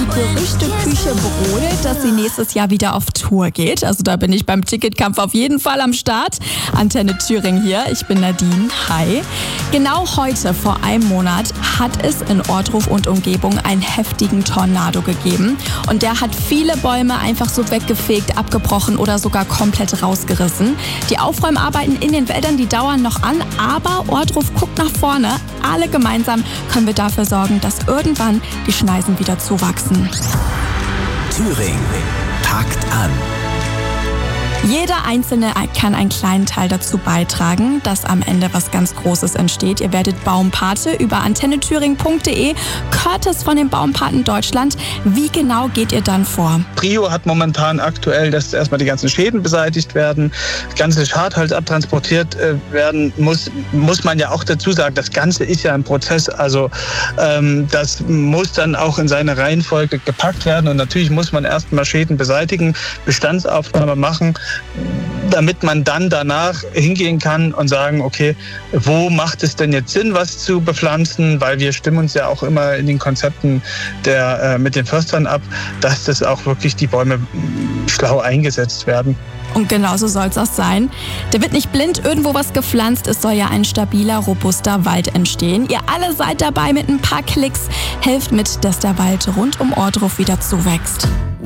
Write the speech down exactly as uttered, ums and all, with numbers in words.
Gerüchteküche brodelt, dass sie nächstes Jahr wieder auf Tour geht. Also da bin ich beim Ticketkampf auf jeden Fall am Start. Antenne Thüringen hier, ich bin Nadine. Hi. Genau heute, vor einem Monat, hat es in Ohrdruf und Umgebung einen heftigen Tornado gegeben. Und der hat viele Bäume einfach so weggefegt, abgebrochen oder sogar komplett rausgerissen. Die Aufräumarbeiten in den Wäldern, die dauern noch an, aber Ohrdruf guckt nach vorne. Alle gemeinsam können wir dafür sorgen, dass irgendwann die Schneisen wieder zuwachsen. Thüringen packt an. Jeder Einzelne kann einen kleinen Teil dazu beitragen, dass am Ende was ganz Großes entsteht. Ihr werdet Baumpate über antenne thüringen punkt de, Curtis von den Baumpaten Deutschland. Wie genau geht ihr dann vor? Prio hat momentan aktuell, dass erstmal die ganzen Schäden beseitigt werden, das ganze Schadholz abtransportiert äh, werden muss, muss man ja auch dazu sagen, das Ganze ist ja ein Prozess, also ähm, das muss dann auch in seine Reihenfolge gepackt werden und natürlich muss man erstmal Schäden beseitigen, Bestandsaufnahme machen, damit man dann danach hingehen kann und sagen, okay, wo macht es denn jetzt Sinn, was zu bepflanzen? Weil wir stimmen uns ja auch immer in den Konzepten der, äh, mit den Förstern ab, dass das auch wirklich die Bäume schlau eingesetzt werden. Und genauso soll es auch sein. Da wird nicht blind irgendwo was gepflanzt, es soll ja ein stabiler, robuster Wald entstehen. Ihr alle seid dabei mit ein paar Klicks, helft mit, dass der Wald rund um Ohrdruf wieder zuwächst.